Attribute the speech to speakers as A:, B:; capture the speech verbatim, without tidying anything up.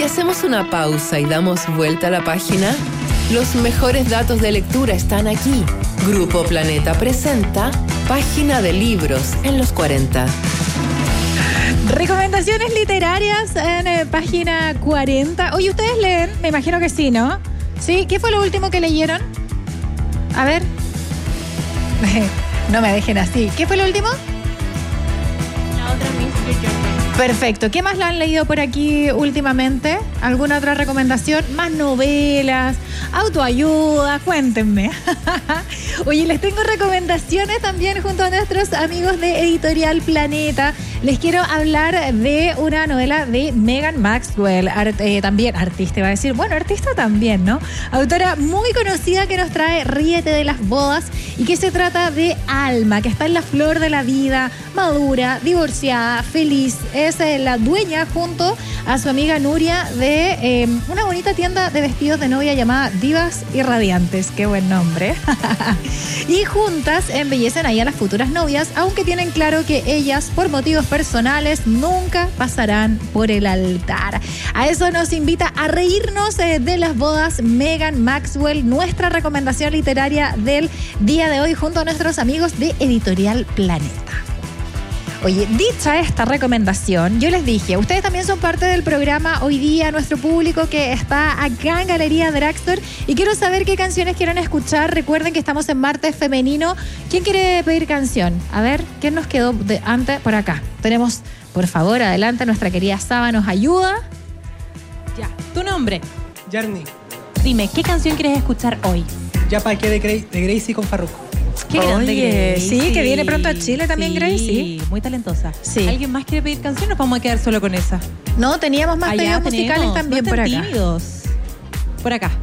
A: hacemos una pausa y damos vuelta a la página, los mejores datos de lectura están aquí. Grupo Planeta presenta Página de Libros en los cuarenta.
B: Recomendaciones literarias en eh, página cuarenta. Oye, ¿ustedes leen? Me imagino que sí, ¿no? ¿Sí? ¿Qué fue lo último que leyeron? A ver. No me dejen así. ¿Qué fue lo último?
C: La otra Miss Journey.
B: Perfecto. ¿Qué más lo han leído por aquí últimamente? ¿Alguna otra recomendación? ¿Más novelas? ¿Autoayuda? Cuéntenme. Oye, les tengo recomendaciones también junto a nuestros amigos de Editorial Planeta. Les quiero hablar de una novela de Megan Maxwell, art, eh, también artista, iba a decir, bueno, artista también, ¿no? Autora muy conocida que nos trae Ríete de las bodas y que se trata de Alma, que está en la flor de la vida, madura, divorciada, feliz. Es eh, la dueña junto a su amiga Nuria de eh, una bonita tienda de vestidos de novia llamada Divas y Radiantes. Qué buen nombre. Y juntas embellecen ahí a las futuras novias, aunque tienen claro que ellas, por motivos personales, nunca pasarán por el altar. A eso nos invita a reírnos eh, de las bodas Megan Maxwell, nuestra recomendación literaria del día de hoy junto a nuestros amigos de Editorial Planeta. Oye, dicha esta recomendación, yo les dije, ustedes también son parte del programa hoy día, nuestro público que está acá en Galería Drugstore, y quiero saber qué canciones quieren escuchar. Recuerden que estamos en martes femenino. ¿Quién quiere pedir canción? A ver, ¿quién nos quedó de antes por acá? Tenemos, por favor, adelante, nuestra querida Saba nos ayuda.
D: Ya, tu nombre.
E: Yarni.
D: Dime, ¿qué canción quieres escuchar hoy?
E: Ya pa' qué de, Gra- de Gracie con Farruko.
D: Qué grande
B: Oye,
D: Gracie.
B: sí, que viene pronto a Chile también,
D: sí,
B: Gracie.
D: muy talentosa.
B: Sí.
D: ¿Alguien más quiere pedir canción o nos vamos a quedar solo con esa?
B: No, teníamos más
D: Allá
B: pedidos musicales
D: tenemos,
B: también
D: no
B: por
D: están
B: acá.
D: tímidos. Por acá.